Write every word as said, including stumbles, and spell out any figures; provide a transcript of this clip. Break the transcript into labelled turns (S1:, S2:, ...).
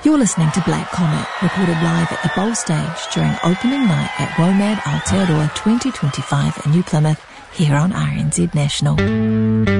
S1: You're listening to Black Comet, recorded live at the Bowl Stage during opening night at WOMAD Aotearoa twenty twenty-five in New Plymouth, here on R N Z National.